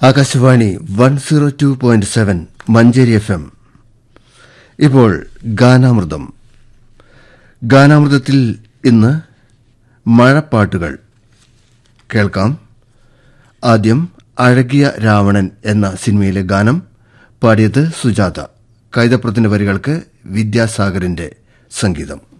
Akashvani 102.7 Manjeri FM. ഇപ്പോൾ ഗാനാമൃതം. ഗാനാമൃതത്തിൽ ഇന്ന് മഴപ്പാട്ടുകൾ കേൾക്കാം. ആദ്യം അഴകിയ രാവണൻ എന്ന സിനിമയിലെ ഗാനം. പാടിയത് സുജാത. കൈതപ്രത്തിന്റെ വരികൾക്ക് വിദ്യാസാഗറിന്റെ സംഗീതം.